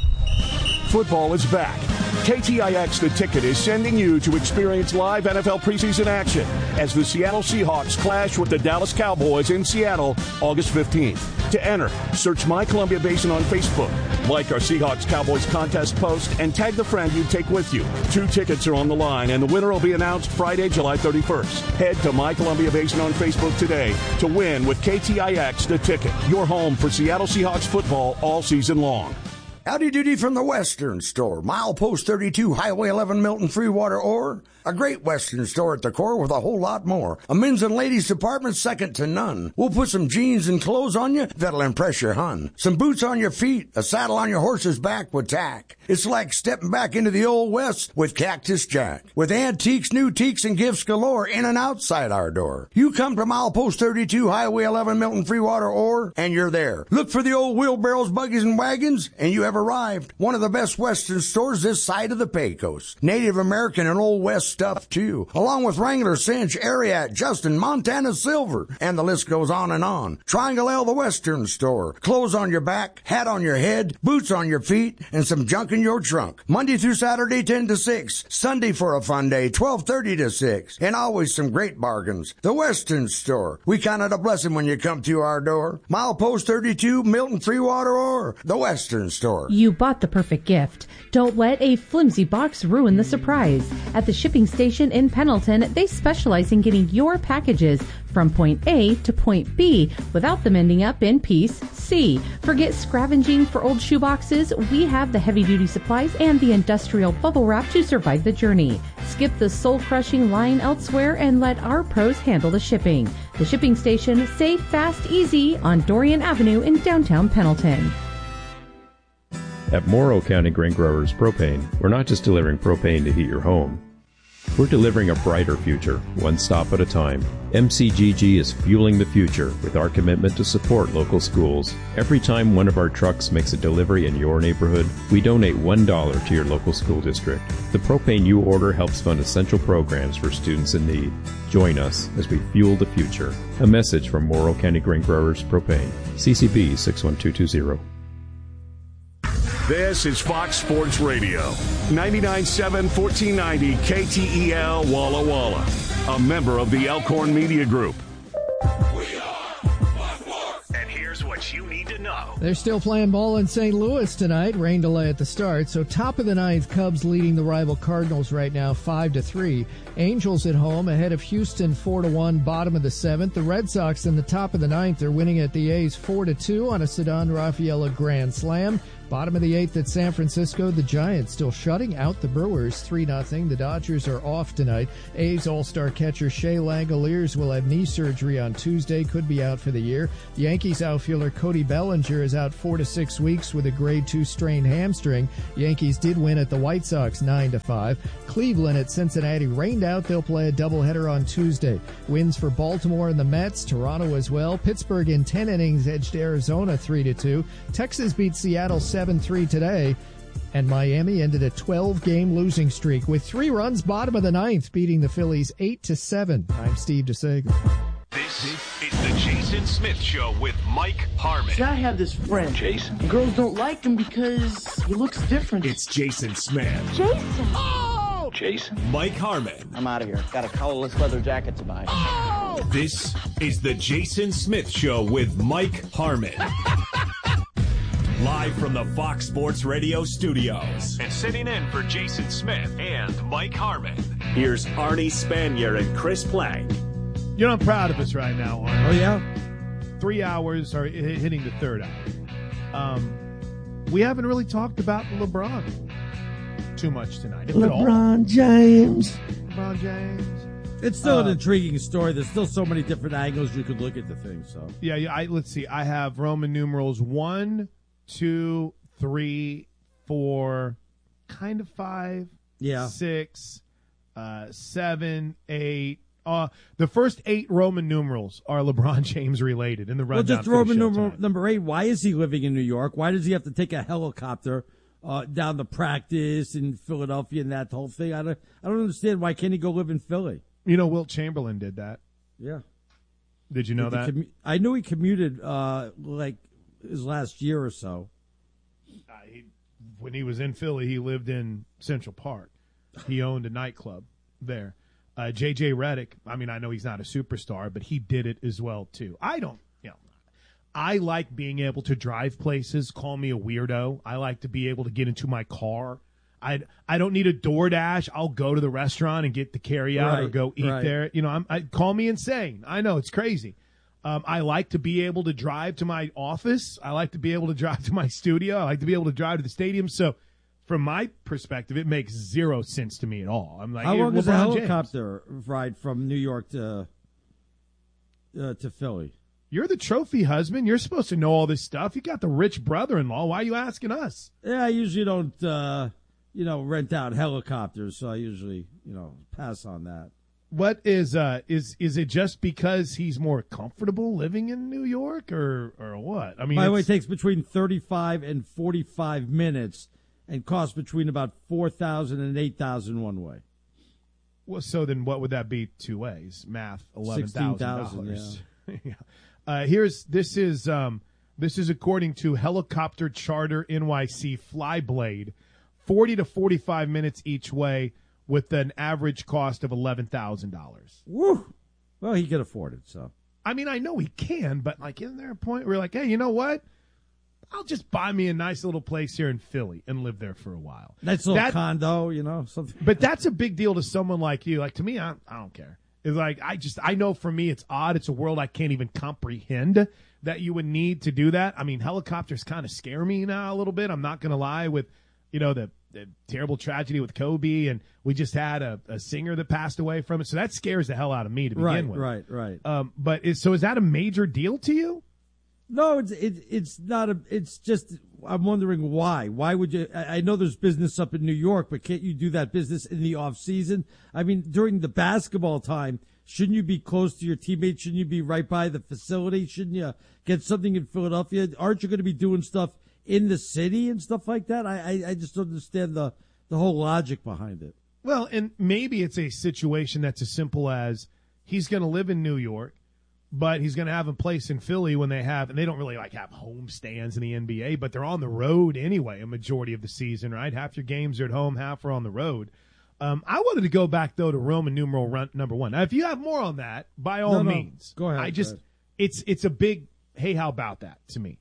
S17: Football is back. KTIX The Ticket is sending you to experience live NFL preseason action as the Seattle Seahawks clash with the Dallas Cowboys in Seattle August 15th. To enter, search My Columbia Basin on Facebook, like our Seahawks Cowboys contest post, and tag the friend you'd take with you. 2 tickets are on the line, and the winner will be announced Friday, July 31st. Head to My Columbia Basin on Facebook today to win with KTIX The Ticket, your home for Seattle Seahawks football all season long.
S18: Howdy doody from the Western Store. Milepost 32, Highway 11, Milton Freewater, or a great Western store at the core with a whole lot more. A men's and ladies department second to none. We'll put some jeans and clothes on you that'll impress your hun. Some boots on your feet, a saddle on your horse's back with tack. It's like stepping back into the Old West with Cactus Jack. With antiques, new teaks, and gifts galore in and outside our door. You come to Milepost 32, Highway 11, Milton Freewater, or, and you're there. Look for the old wheelbarrows, buggies, and wagons, and you have arrived. One of the best Western stores this side of the Pecos. Native American and Old West stuff, too. Along with Wrangler, Cinch, Ariat, Justin, Montana Silver, and the list goes on and on. Triangle L, the Western Store. Clothes on your back, hat on your head, boots on your feet, and some junk in your trunk. Monday through Saturday, 10 to 6. Sunday for a fun day, 12:30 to 6. And always some great bargains. The Western Store. We count it a blessing when you come to our door. Milepost 32, Milton Freewater, or the Western Store.
S7: You bought the perfect gift. Don't let a flimsy box ruin the surprise. At the shipping station in Pendleton, they specialize in getting your packages from point A to point B without them ending up in piece C. Forget scavenging for old shoeboxes. We have the heavy-duty supplies and the industrial bubble wrap to survive the journey. Skip the soul-crushing line elsewhere and let our pros handle the shipping. The shipping station, safe, fast, easy on Dorian Avenue in downtown Pendleton.
S27: At Morrow County Grain Growers Propane, we're not just delivering propane to heat your home. We're delivering a brighter future, one stop at a time. MCGG is fueling the future with our commitment to support local schools. Every time one of our trucks makes a delivery in your neighborhood, we donate $1 to your local school district. The propane you order helps fund essential programs for students in need. Join us as we fuel the future. A message from Morrow County Grain Growers Propane. CCB 61220.
S17: This is Fox Sports Radio, 99.7, 1490 KTEL Walla Walla, a member of the Elkhorn Media Group.
S2: And here's what you need to know.
S12: They're still playing ball in St. Louis tonight. Rain delay at the start. So top of the ninth, Cubs leading the rival Cardinals right now 5-3. Angels at home ahead of Houston 4-1. Bottom of the seventh. The Red Sox in the top of the ninth are winning at the A's 4-2 on a Ceddanne Rafaela grand slam. Bottom of the eighth at San Francisco, the Giants still shutting out the Brewers 3-0. The Dodgers are off tonight. A's all-star catcher Shea Langoliers will have knee surgery on Tuesday, could be out for the year. Yankees outfielder Cody Bellinger is out 4 to 6 weeks with a grade 2 strained hamstring. Yankees did win at the White Sox 9-5. Cleveland at Cincinnati rained out. They'll play a doubleheader on Tuesday. Wins for Baltimore and the Mets, Toronto as well. Pittsburgh in 10 innings edged Arizona 3-2. Texas beat Seattle 7-3 today, and Miami ended a 12-game losing streak with 3 runs bottom of the ninth, beating the Phillies 8-7. I'm Steve DeSager.
S2: This is the Jason Smith Show with Mike Harmon.
S3: I have this friend, Jason. Girls don't like him because he looks different.
S2: It's Jason Smith.
S3: Jason. Oh! Jason.
S2: Mike Harmon.
S3: I'm out of here. Got a collarless leather jacket to buy.
S2: Oh! This is the Jason Smith Show with Mike Harmon. Live from the Fox Sports Radio studios. And sitting in for Jason Smith and Mike Harmon, here's Arnie Spanier and Chris Plank.
S19: You know, I'm proud of us right now, Arnie.
S20: Oh, yeah?
S19: 3 hours are hitting the third hour. We haven't really talked about LeBron too much tonight.
S12: LeBron James.
S19: LeBron James.
S20: It's still an intriguing story. There's still so many different angles you could look at the thing. So
S19: let's see. I have Roman numerals 1, 2, 3, 4, kind of 5, 6, 7, 8. The first 8 Roman numerals are LeBron James related in the rundown.
S20: Well, just Roman numeral number 8. Why is he living in New York? Why does he have to take a helicopter down to practice in Philadelphia and that whole thing? I don't understand. Why can't he go live in Philly?
S19: You know, Wilt Chamberlain did that.
S20: Yeah.
S19: Did you know that?
S20: I knew he commuted like his last year or so.
S19: When he was in Philly, he lived in Central Park. He owned a nightclub there. J.J. Redick, I mean, I know he's not a superstar, but he did it as well, too. I like being able to drive places. Call me a weirdo. I like to be able to get into my car. I don't need a DoorDash. I'll go to the restaurant and get the carryout or go eat there. You know, call me insane. I know, it's crazy. I like to be able to drive to my office. I like to be able to drive to my studio. I like to be able to drive to the stadium. So, from my perspective, it makes zero sense to me at all. I'm like,
S20: how long is a helicopter
S19: James.
S20: ride from New York to Philly?
S19: You're the trophy husband. You're supposed to know all this stuff. You got the rich brother-in-law. Why are you asking us?
S20: Yeah, I usually don't, rent out helicopters, so I usually, pass on that.
S19: What is it just because he's more comfortable living in New York or what? I mean,
S20: by the way, it takes between 35 and 45 minutes and costs between about $4,000 and $8,000 one way.
S19: Well, so then what would that be 2 ways? Math, $11,000. Yeah. This is according to Helicopter Charter NYC Flyblade, 40 to 45 minutes each way, with an average cost of $11,000.
S20: Woo! Well, he can afford it, so.
S19: I mean, I know he can, but, isn't there a point where you're like, hey, you know what? I'll just buy me a nice little place here in Philly and live there for a while.
S20: Nice little condo, something.
S19: But that's a big deal to someone like you. Like, to me, I don't care. It's like, I know for me it's odd. It's a world I can't even comprehend that you would need to do that. I mean, helicopters kind of scare me now a little bit. I'm not going to lie with, the terrible tragedy with Kobe, and we just had a singer that passed away from it. So that scares the hell out of me to begin with.
S20: Right.
S19: But is that a major deal to you?
S20: No, it's not it's just, I'm wondering why. Why would you, I know there's business up in New York, but can't you do that business in the off season? I mean, during the basketball time, shouldn't you be close to your teammates? Shouldn't you be right by the facility? Shouldn't you get something in Philadelphia? Aren't you going to be doing stuff in the city and stuff like that? I just don't understand the whole logic behind it.
S19: Well, and maybe it's a situation that's as simple as he's going to live in New York, but he's going to have a place in Philly when they don't really have home stands in the NBA, but they're on the road anyway, a majority of the season, right? Half your games are at home, half are on the road. I wanted to go back, though, to Roman numeral number 1. Now, if you have more on that, by all means.
S20: Go ahead.
S19: It's a big, hey, how about that to me?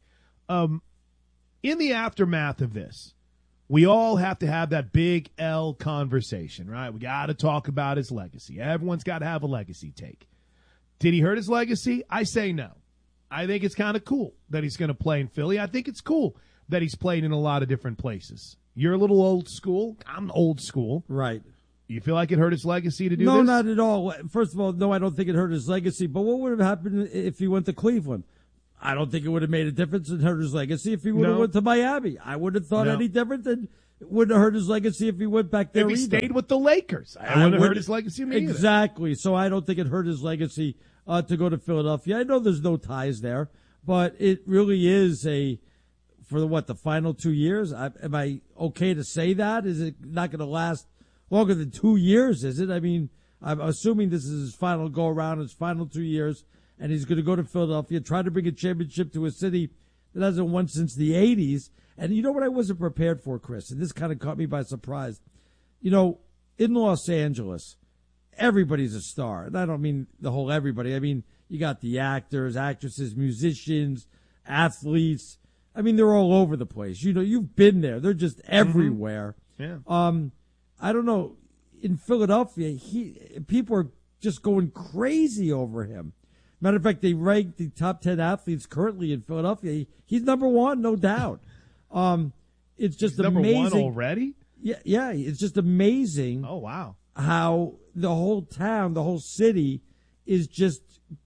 S19: In the aftermath of this, we all have to have that big L conversation, right? We got to talk about his legacy. Everyone's got to have a legacy take. Did he hurt his legacy? I say no. I think it's kind of cool that he's going to play in Philly. I think it's cool that he's played in a lot of different places. You're a little old school. I'm old school.
S20: Right.
S19: You feel like it hurt his legacy to do this?
S20: No, not at all. First of all, no, I don't think it hurt his legacy. But what would have happened if he went to Cleveland? I don't think it would have made a difference and hurt his legacy if he would have went to Miami. I wouldn't have thought any different, and it wouldn't have hurt his legacy if he went back there
S19: If he
S20: either.
S19: stayed with the Lakers, I wouldn't have hurt his legacy either.
S20: Exactly. So I don't think it hurt his legacy to go to Philadelphia. I know there's no ties there, but it really is for the final 2 years. Am I okay to say that? Is it not going to last longer than 2 years, is it? I mean, I'm assuming this is his final go-around, his final 2 years, and he's going to go to Philadelphia, try to bring a championship to a city that hasn't won since the 80s. And you know what I wasn't prepared for, Chris? And this kind of caught me by surprise. You know, in Los Angeles, everybody's a star. And I don't mean the whole everybody. I mean, you got the actors, actresses, musicians, athletes. I mean, they're all over the place. You know, you've been there. They're just everywhere.
S19: Yeah.
S20: I don't know. In Philadelphia, people are just going crazy over him. Matter of fact, they rank the top 10 athletes currently in Philadelphia. He's number 1, no doubt. It's just
S19: He's
S20: amazing.
S19: Number 1 already?
S20: Yeah. It's just amazing.
S19: Oh, wow.
S20: How the whole town, the whole city is just,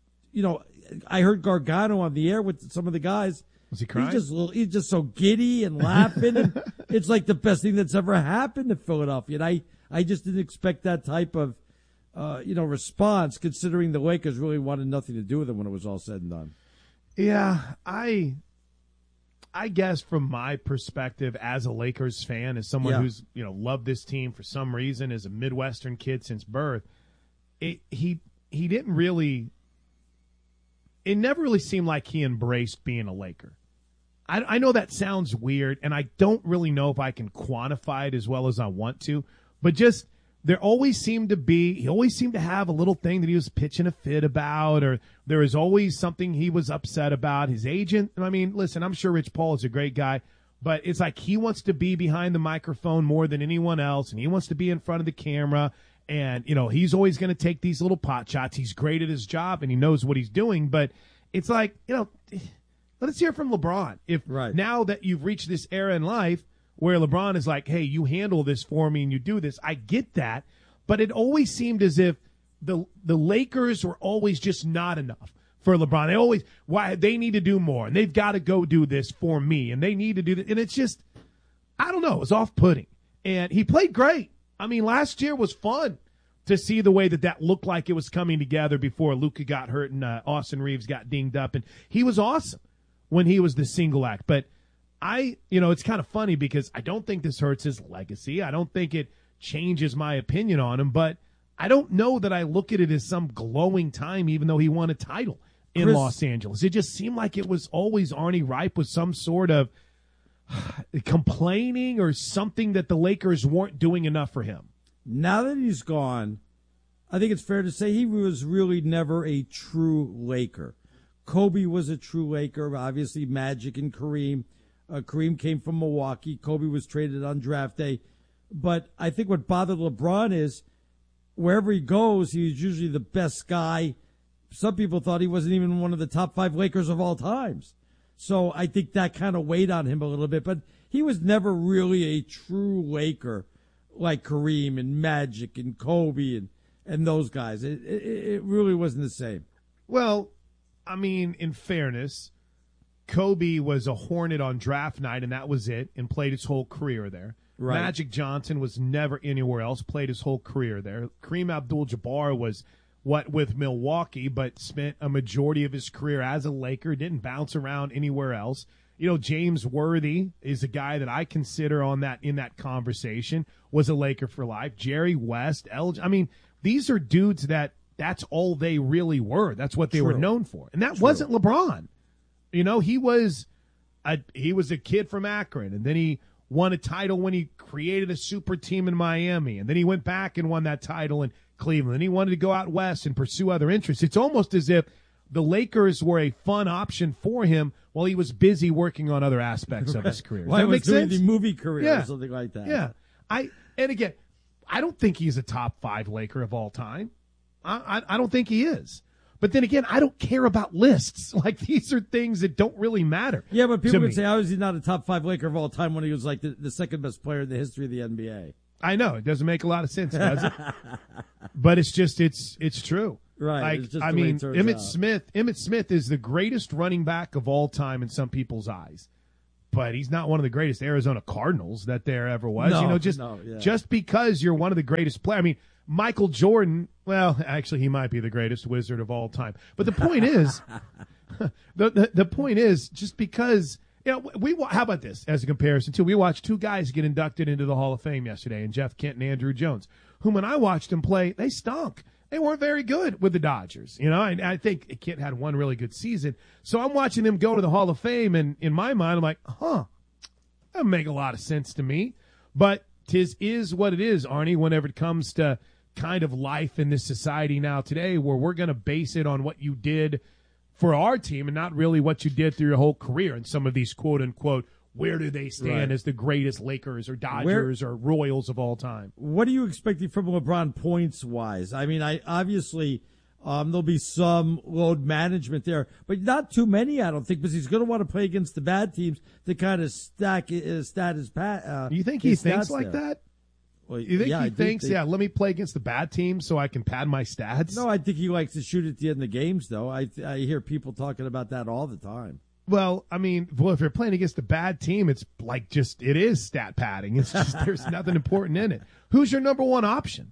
S20: I heard Gargano on the air with some of the guys.
S19: Was he crying?
S20: He's just so giddy and laughing. And it's like the best thing that's ever happened to Philadelphia. And I just didn't expect that type of, response, considering the Lakers really wanted nothing to do with him when it was all said and done.
S19: Yeah, I guess from my perspective as a Lakers fan, as someone who's loved this team for some reason, as a Midwestern kid since birth, he didn't really. It never really seemed like he embraced being a Laker. I know that sounds weird, and I don't really know if I can quantify it as well as I want to, but just. He always seemed to have a little thing that he was pitching a fit about, or there was always something he was upset about. His agent, I mean, listen, I'm sure Rich Paul is a great guy, but it's like he wants to be behind the microphone more than anyone else, and he wants to be in front of the camera, and, he's always going to take these little pot shots. He's great at his job, and he knows what he's doing, but it's like, let's hear from LeBron. Now that you've reached this era in life, where LeBron is like, hey, you handle this for me and you do this. I get that. But it always seemed as if the Lakers were always just not enough for LeBron. They need to do more, and they've got to go do this for me, and they need to do this. And it's just, I don't know, it was off-putting. And he played great. I mean, last year was fun to see the way that looked like it was coming together before Luka got hurt and Austin Reeves got dinged up. And he was awesome when he was the single act. But it's kind of funny because I don't think this hurts his legacy. I don't think it changes my opinion on him, but I don't know that I look at it as some glowing time, even though he won a title in Los Angeles. It just seemed like it was always Arnie Ripe with some sort of complaining or something that the Lakers weren't doing enough for him.
S20: Now that he's gone, I think it's fair to say he was really never a true Laker. Kobe was a true Laker, obviously Magic and Kareem. Kareem came from Milwaukee. Kobe was traded on draft day. But I think what bothered LeBron is wherever he goes, he's usually the best guy. Some people thought he wasn't even one of the top 5 Lakers of all times. So I think that kind of weighed on him a little bit. But he was never really a true Laker like Kareem and Magic and Kobe and those guys. It really wasn't the same.
S19: Well, I mean, in fairness, Kobe was a Hornet on draft night, and that was it, and played his whole career there.
S20: Right.
S19: Magic Johnson was never anywhere else, played his whole career there. Kareem Abdul-Jabbar was with Milwaukee, but spent a majority of his career as a Laker, didn't bounce around anywhere else. You know, James Worthy is a guy that I consider in that conversation, was a Laker for life. Jerry West, I mean, these are dudes that's all they really were. That's what they were known for. And that wasn't LeBron. You know, he was a kid from Akron, and then he won a title when he created a super team in Miami, and then he went back and won that title in Cleveland. And he wanted to go out west and pursue other interests. It's almost as if the Lakers were a fun option for him while he was busy working on other aspects of his career. Does that make sense?
S20: The movie career or something like that.
S19: Yeah. And again, I don't think he's a top 5 Laker of all time. I don't think he is. But then again, I don't care about lists. Like, these are things that don't really matter.
S20: Yeah, but people would say, how is he not a top 5 Laker of all time when he was like the second best player in the history of the NBA?
S19: I know. It doesn't make a lot of sense, does it? But it's just, it's true.
S20: Right.
S19: Like, I mean, Emmitt Smith is the greatest running back of all time in some people's eyes. But he's not one of the greatest Arizona Cardinals that there ever was. Just because you're one of the greatest players. I mean, Michael Jordan, well, actually, he might be the greatest Wizard of all time. But the point is, the point is, just because, you know, how about this as a comparison, too? We watched 2 guys get inducted into the Hall of Fame yesterday, and Jeff Kent and Andrew Jones, whom when I watched them play, they stunk. They weren't very good with the Dodgers. You know, I think Kent had one really good season. So I'm watching them go to the Hall of Fame, and in my mind, I'm like, that doesn't make a lot of sense to me. But 'tis is what it is, Arnie, whenever it comes to kind of life in this society now today, where we're going to base it on what you did for our team and not really what you did through your whole career. And some of these quote-unquote, where do they stand as the greatest Lakers or Dodgers or Royals of all time?
S20: What are you expecting from LeBron points-wise? I mean, obviously there'll be some load management there, but not too many, I don't think, because he's going to want to play against the bad teams to kind of stack his stat.
S19: You think he thinks like that?
S20: Well,
S19: you think he thinks, let me play against the bad team so I can pad my stats?
S20: No, I think he likes to shoot at the end of the games, though. I hear people talking about that all the time.
S19: Well, I mean, if you're playing against a bad team, it's like it is stat padding. It's just, there's nothing important in it. Who's your number one option?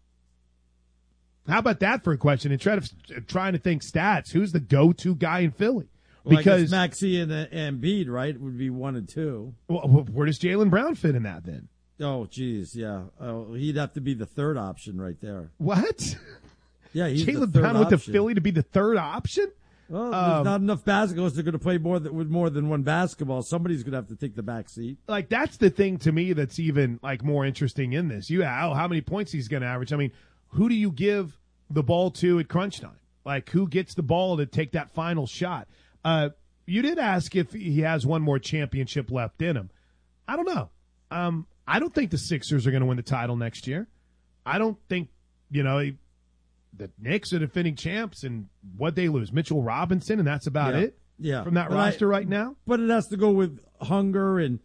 S19: How about that for a question? And trying to think stats. Who's the go-to guy in Philly?
S20: Well, because Maxey and Embiid, right, would be 1 and 2.
S19: Well, where does Jaylen Brown fit in that then?
S20: Oh, geez, yeah. He'd have to be the third option right there.
S19: What?
S20: Yeah, he's
S19: Jaylen Brown with the Philly to be the third option?
S20: Well, there's not enough basketballs. They're going to play with more than one basketball. Somebody's going to have to take the back seat.
S19: Like, that's the thing to me that's even like more interesting in this. How many points he's going to average? I mean, who do you give the ball to at crunch time? Like, who gets the ball to take that final shot? You did ask if he has one more championship left in him. I don't know. I don't think the Sixers are going to win the title next year. I don't think, the Knicks are defending champs, and what they lose, Mitchell Robinson, and that's about it from that roster right now.
S20: But it has to go with hunger and,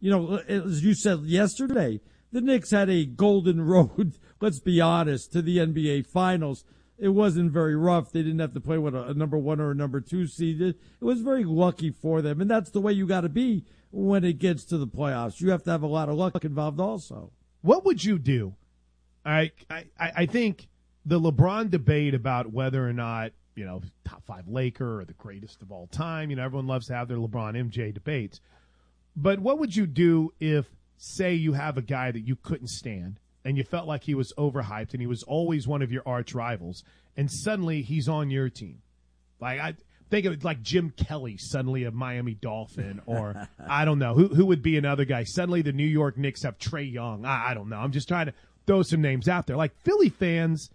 S20: as you said yesterday, the Knicks had a golden road, let's be honest, to the NBA Finals. It wasn't very rough. They didn't have to play with a number 1 or a number 2 seed. It was very lucky for them, and that's the way you got to be when it gets to the playoffs. You have to have a lot of luck involved also.
S19: What would you do? I think the LeBron debate about whether or not, top 5 Laker or the greatest of all time, everyone loves to have their LeBron MJ debates. But what would you do if, say, you have a guy that you couldn't stand and you felt like he was overhyped and he was always one of your arch rivals, and suddenly he's on your team? Like, I think of it like Jim Kelly, suddenly a Miami Dolphin, or I don't know. Who would be another guy? Suddenly the New York Knicks have Trae Young. I don't know. I'm just trying to throw some names out there. Like, Philly fans,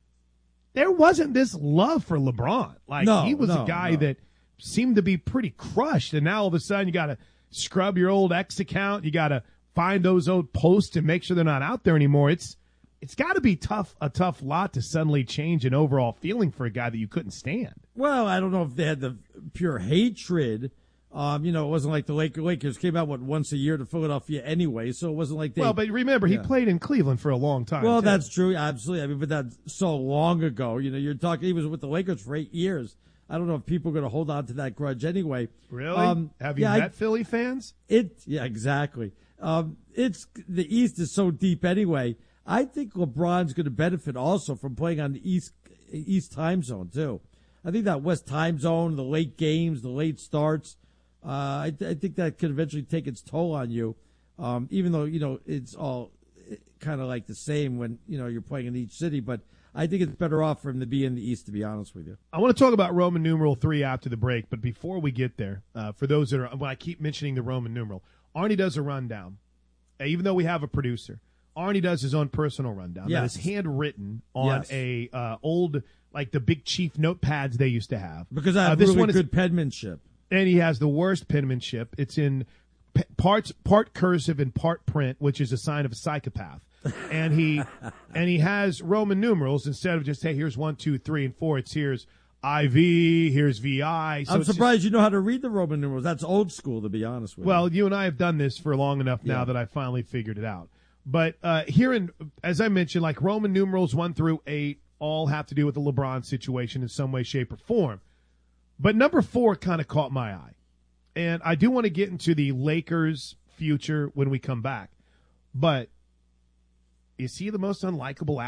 S19: there wasn't this love for LeBron. Like, he was a guy that seemed to be pretty crushed, and now all of a sudden you got to scrub your old X account. You got to find those old posts and make sure they're not out there anymore. It's got to be a tough lot to suddenly change an overall feeling for a guy that you couldn't stand.
S20: Well, I don't know if they had the pure hatred. It wasn't like the Lakers came out once a year to Philadelphia anyway, so it wasn't like they.
S19: Well, but remember, he played in Cleveland for a long time.
S20: Well, that's true, absolutely. I mean, but that's so long ago. You're talking. He was with the Lakers for 8 years. I don't know if people are going to hold on to that grudge anyway.
S19: Really? Have you met Philly fans?
S20: Yeah, exactly. It's the East is so deep anyway. I think LeBron's going to benefit also from playing on the East time zone too. I think that West time zone, the late games, the late starts, I think that could eventually take its toll on you. Even though it's all kind of like the same when you're playing in each city, but I think it's better off for him to be in the East, to be honest with you.
S19: I want to talk about Roman numeral 3 after the break, but before we get there, for those that are, when I keep mentioning the Roman numeral, Arnie does a rundown. Even though we have a producer, Arnie does his own personal rundown.
S20: Yes.
S19: That is handwritten on a old, like the Big Chief notepads they used to have.
S20: Because I have really good penmanship. And
S19: he has the worst penmanship. It's in part cursive and part print, which is a sign of a psychopath. And he has Roman numerals instead of just, hey, here's 1, 2, 3, and 4. It's here's IV, here's VI. So
S20: I'm surprised you know how to read the Roman numerals. That's old school, to be honest with you.
S19: Well, you and I have done this for long enough now that I finally figured it out. But as I mentioned, like Roman numerals 1 through 8 all have to do with the LeBron situation in some way, shape, or form. But number 4 kind of caught my eye. And I do want to get into the Lakers' future when we come back. But is he the most unlikable